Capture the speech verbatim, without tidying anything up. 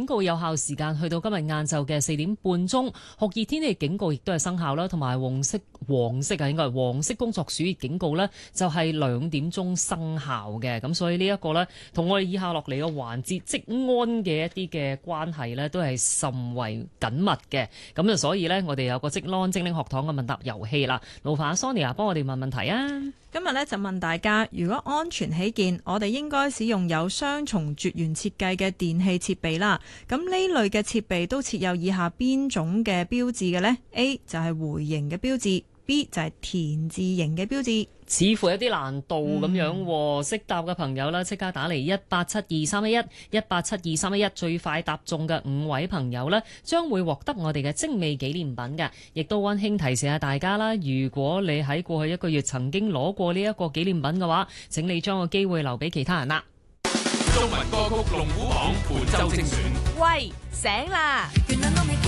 告有效時間去到今日晏晝嘅四點半鐘，酷熱天氣警告亦都係生效啦，同埋黃色黃色啊，應該係黃色工作暑熱警告呢，就係兩點鐘生效嘅。咁所以呢一個呢，同我哋以下落嚟嘅環節職安嘅一啲嘅關係呢，都係甚為緊密嘅。咁就所以呢，我哋有個職安精靈學堂嘅問答遊戲啦。勞煩 Sonia 幫我哋問問題啊！ 今日咧就問大家，如果安全起見，我哋應該使用有雙重絕緣設計嘅電器設備啦。咁呢類嘅設備都設有以下邊種嘅標誌嘅呢？ A 就係回形嘅標誌， B 就係田字形嘅標誌。 似乎有啲難度咁樣喎，識、嗯、答嘅朋友啦，即刻打嚟一八七二三一一一八七二三一一，最快答中嘅五位朋友呢，將會獲得我哋嘅精美紀念品嘅。亦都溫馨提示下大家啦，如果你喺過去一個月曾經攞過呢一個紀念品嘅話，請你將個機會留俾其他人啦。 中文歌曲龍虎榜本周精選， 喂，醒啦！